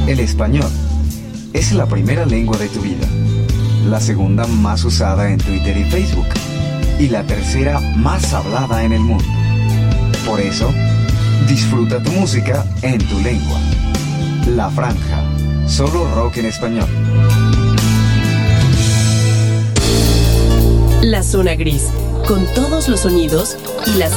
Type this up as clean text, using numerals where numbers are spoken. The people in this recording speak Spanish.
El español es la primera lengua de tu vida, la segunda más usada en Twitter y Facebook, y la tercera más hablada en el mundo. Por eso, disfruta tu música en tu lengua. La Franja, solo rock en español. La zona gris, con todos los sonidos y las